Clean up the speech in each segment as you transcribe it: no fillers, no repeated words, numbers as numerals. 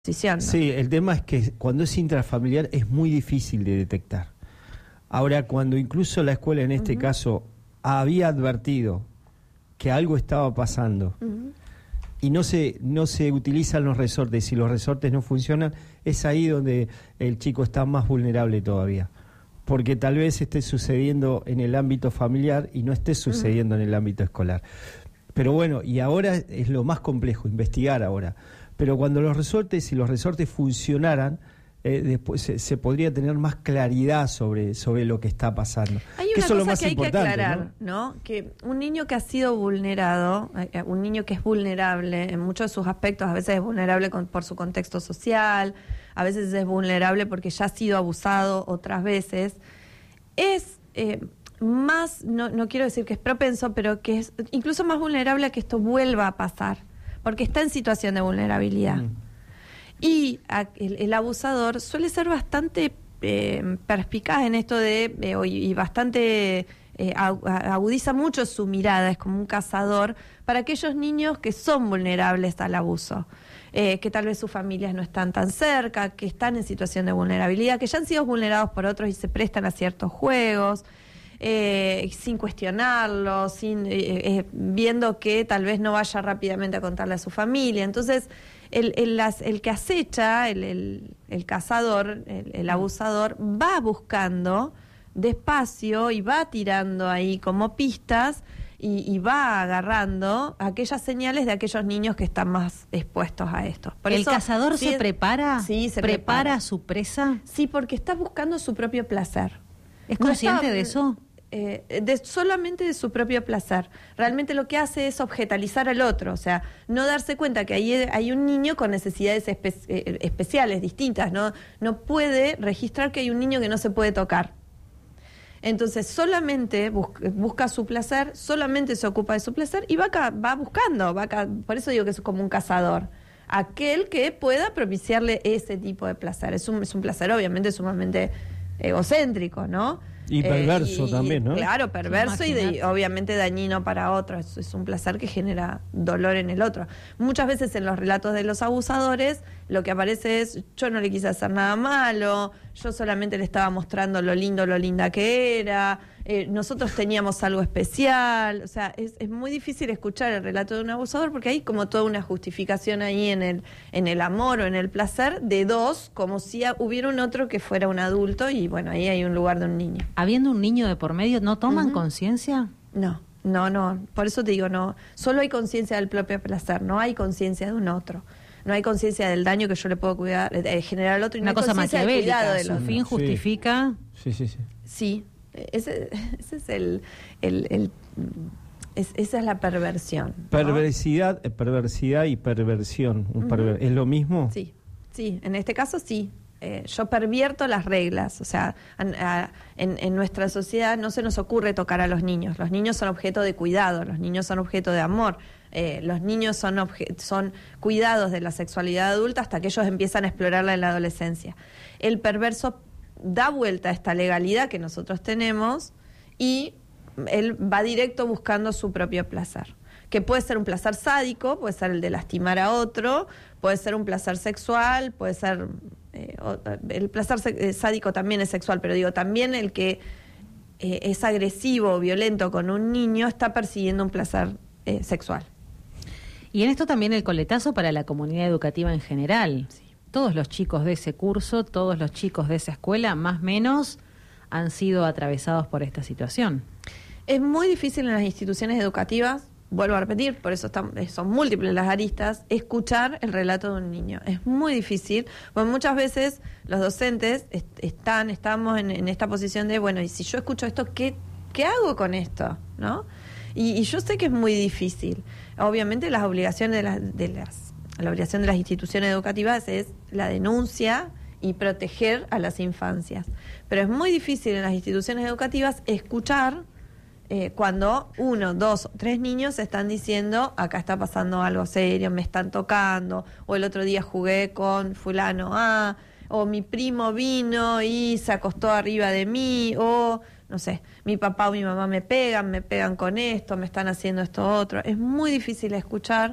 decisión, ¿no? Sí, el tema es que cuando es intrafamiliar es muy difícil de detectar. Ahora, cuando incluso la escuela en este caso había advertido que algo estaba pasando y no se utilizan los resortes y los resortes no funcionan, es ahí donde el chico está más vulnerable todavía. Porque tal vez esté sucediendo en el ámbito familiar y no esté sucediendo en el ámbito escolar. Pero bueno, y ahora es lo más complejo, investigar ahora. Pero cuando los resortes funcionaran, después se podría tener más claridad sobre lo que está pasando. Hay una cosa que hay que aclarar, ¿no? Que un niño que ha sido vulnerado, un niño que es vulnerable en muchos de sus aspectos, a veces es vulnerable por su contexto social, a veces es vulnerable porque ya ha sido abusado otras veces, es más, no quiero decir que es propenso, pero que es incluso más vulnerable a que esto vuelva a pasar, porque está en situación de vulnerabilidad. Y el abusador suele ser bastante perspicaz en esto y bastante agudiza mucho su mirada, es como un cazador para aquellos niños que son vulnerables al abuso, que tal vez sus familias no están tan cerca, que están en situación de vulnerabilidad, que ya han sido vulnerados por otros y se prestan a ciertos juegos. Sin cuestionarlo, viendo que tal vez no vaya rápidamente a contarle a su familia. Entonces, el que acecha, el cazador, el abusador, va buscando despacio y va tirando ahí como pistas y va agarrando aquellas señales de aquellos niños que están más expuestos a esto. Por ¿El eso, cazador se prepara? Sí, se prepara a su presa. Sí, porque está buscando su propio placer. ¿Es consciente de eso? Solamente de su propio placer. Realmente lo que hace es objetalizar al otro, o sea, no darse cuenta que ahí hay un niño con necesidades especiales, distintas, no puede registrar que hay un niño que no se puede tocar. Entonces solamente busca su placer, solamente se ocupa de su placer y va buscando, por eso digo que es como un cazador, aquel que pueda propiciarle ese tipo de placer. Es un placer obviamente sumamente egocéntrico, ¿no? Y perverso también, ¿no? Claro, perverso y obviamente dañino para otro. Es un placer que genera dolor en el otro. Muchas veces en los relatos de los abusadores lo que aparece es: yo no le quise hacer nada malo, yo solamente le estaba mostrando lo linda que era, nosotros teníamos algo especial. O sea, es muy difícil escuchar el relato de un abusador porque hay como toda una justificación ahí en el amor o en el placer de dos, como si hubiera un otro que fuera un adulto y bueno, ahí hay un lugar de un niño. Habiendo un niño de por medio, ¿no toman conciencia? No, por eso te digo, no, solo hay conciencia del propio placer, no hay conciencia de un otro. No hay conciencia del daño que yo le puedo generar al otro y una no hay cosa conciencia del cuidado del su otro. fin justifica. Sí, ese es esa es la perversión, ¿no? Perversidad y perversión. ¿Es lo mismo? Sí, en este caso sí. Yo pervierto las reglas, o sea, en nuestra sociedad no se nos ocurre tocar a los niños son objeto de cuidado, los niños son objeto de amor, los niños son cuidados de la sexualidad adulta hasta que ellos empiezan a explorarla en la adolescencia. El perverso da vuelta a esta legalidad que nosotros tenemos y él va directo buscando su propio placer, que puede ser un placer sádico, puede ser el de lastimar a otro, puede ser un placer sexual, puede ser... el placer sádico también es sexual, pero digo, también el que es agresivo o violento con un niño está persiguiendo un placer sexual. Y en esto también el coletazo para la comunidad educativa en general. Sí. Todos los chicos de ese curso, todos los chicos de esa escuela, más o menos, han sido atravesados por esta situación. Es muy difícil en las instituciones educativas, vuelvo a repetir, por eso son múltiples las aristas, escuchar el relato de un niño. Es muy difícil, porque muchas veces los docentes estamos en esta posición de, bueno, y si yo escucho esto, ¿qué hago con esto? ¿No? Y yo sé que es muy difícil. Obviamente las obligaciones la obligación de las instituciones educativas es la denuncia y proteger a las infancias. Pero es muy difícil en las instituciones educativas escuchar cuando 1, 2 o 3 niños están diciendo: acá está pasando algo serio, me están tocando, o el otro día jugué con fulano, o mi primo vino y se acostó arriba de mí, o no sé, mi papá o mi mamá me pegan con esto, me están haciendo esto otro. Es muy difícil escuchar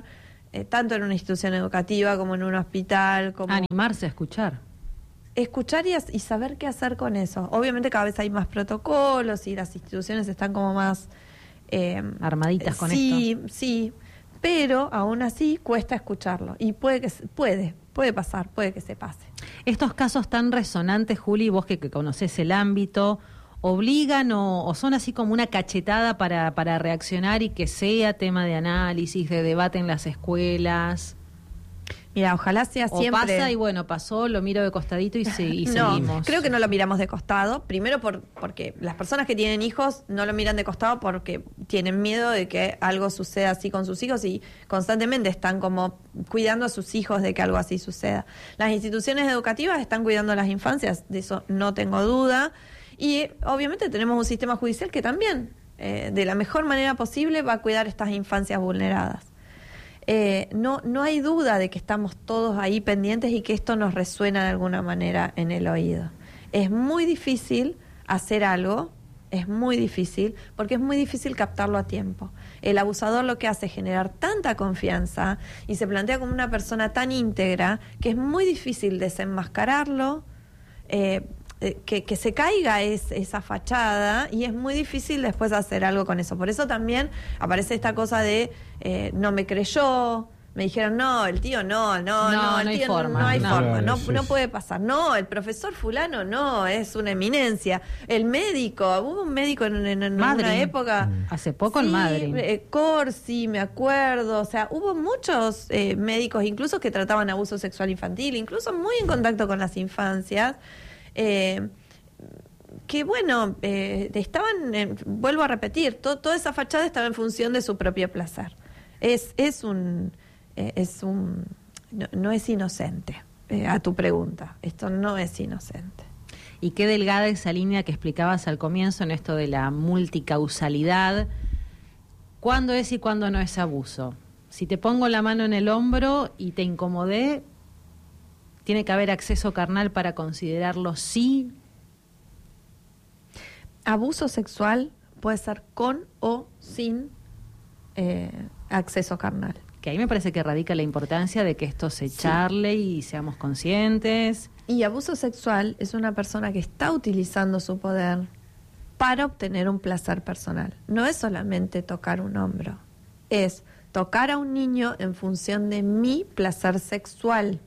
tanto en una institución educativa como en un hospital. Como animarse a escuchar. Escuchar y saber qué hacer con eso. Obviamente cada vez hay más protocolos y las instituciones están como más... armaditas con esto. Sí, sí, pero aún así cuesta escucharlo. Y puede pasar, puede que se pase. Estos casos tan resonantes, Juli, vos que conocés el ámbito, ¿obligan o son así como una cachetada para reaccionar y que sea tema de análisis, de debate en las escuelas? Mira, ojalá sea siempre... O pasa y bueno, pasó, lo miro de costadito y No, seguimos. creo que no lo miramos de costado. Primero porque las personas que tienen hijos no lo miran de costado porque tienen miedo de que algo suceda así con sus hijos y constantemente están como cuidando a sus hijos de que algo así suceda. Las instituciones educativas están cuidando a las infancias, de eso no tengo duda. Y obviamente tenemos un sistema judicial que también, de la mejor manera posible, va a cuidar estas infancias vulneradas. No hay duda de que estamos todos ahí pendientes y que esto nos resuena de alguna manera en el oído. Es muy difícil hacer algo, es muy difícil, porque es muy difícil captarlo a tiempo. El abusador lo que hace es generar tanta confianza y se plantea como una persona tan íntegra que es muy difícil desenmascararlo, que se caiga esa fachada y es muy difícil después hacer algo con eso. Por eso también aparece esta cosa de no me creyó, me dijeron no, el tío no el tío no hay forma, no puede pasar, no, el profesor fulano no, es una eminencia, el médico, hubo un médico en una época, hace poco sí, en Madrid, Corsi, me acuerdo, o sea, hubo muchos médicos incluso que trataban abuso sexual infantil, incluso muy en contacto con las infancias, que bueno, vuelvo a repetir, toda esa fachada estaba en función de su propio placer. No es inocente, a tu pregunta, esto no es inocente. Y qué delgada esa línea que explicabas al comienzo en esto de la multicausalidad, ¿cuándo es y cuándo no es abuso? Si te pongo la mano en el hombro y te incomodé, ¿tiene que haber acceso carnal para considerarlo sí? Abuso sexual puede ser con o sin acceso carnal. Que ahí me parece que radica la importancia de que esto se charle y seamos conscientes. Y abuso sexual es una persona que está utilizando su poder para obtener un placer personal. No es solamente tocar un hombro, es tocar a un niño en función de mi placer sexual.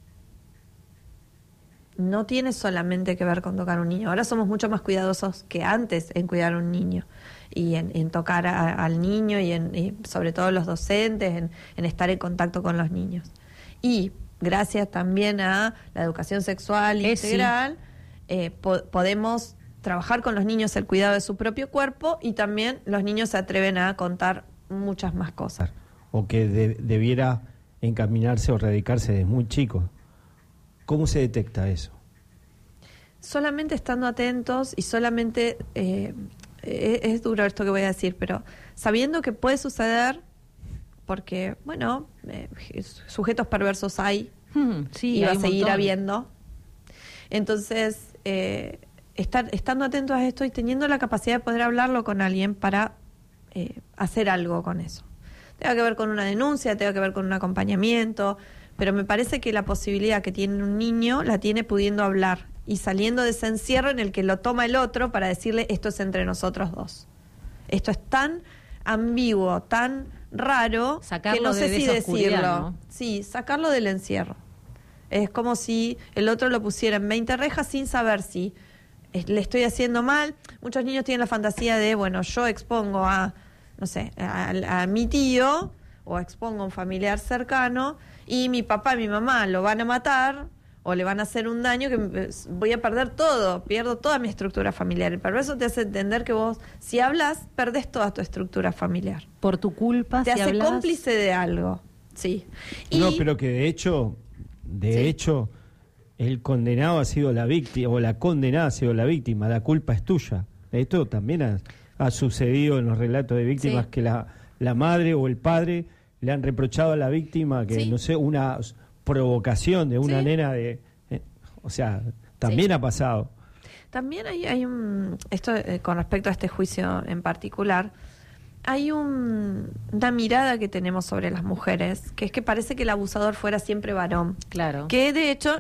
No tiene solamente que ver con tocar a un niño. Ahora somos mucho más cuidadosos que antes en cuidar a un niño y en tocar al niño y sobre todo los docentes, en estar en contacto con los niños. Y gracias también a la educación sexual integral, podemos trabajar con los niños el cuidado de su propio cuerpo y también los niños se atreven a contar muchas más cosas. O que debiera encaminarse o radicarse desde muy chico. ¿Cómo se detecta eso? Solamente estando atentos y solamente, es duro esto que voy a decir, pero sabiendo que puede suceder, porque, bueno, sujetos perversos hay, y va a seguir habiendo. Entonces, estando atentos a esto y teniendo la capacidad de poder hablarlo con alguien para hacer algo con eso. Tenga que ver con una denuncia, tenga que ver con un acompañamiento, pero me parece que la posibilidad que tiene un niño la tiene pudiendo hablar y saliendo de ese encierro en el que lo toma el otro para decirle esto es entre nosotros dos. Esto es tan ambiguo, tan raro, sacarlo que no sé si decirlo. ¿No? Sí, sacarlo del encierro. Es como si el otro lo pusiera en 20 rejas sin saber si le estoy haciendo mal. Muchos niños tienen la fantasía de, bueno, yo expongo a mi tío o expongo a un familiar cercano y mi papá y mi mamá lo van a matar o le van a hacer un daño que voy a perder todo, pierdo toda mi estructura familiar. El perverso te hace entender que vos, si hablas, perdés toda tu estructura familiar. Por tu culpa, te hace cómplice de algo. Sí. No, pero que de hecho, el condenado ha sido la víctima, o la condenada ha sido la víctima, la culpa es tuya. Esto también ha sucedido en los relatos de víctimas, que la madre o el padre le han reprochado a la víctima que, no sé, una provocación de una nena o sea, también ha pasado. También hay un... Esto con respecto a este juicio en particular, hay una mirada que tenemos sobre las mujeres, que es que parece que el abusador fuera siempre varón. Claro. Que de hecho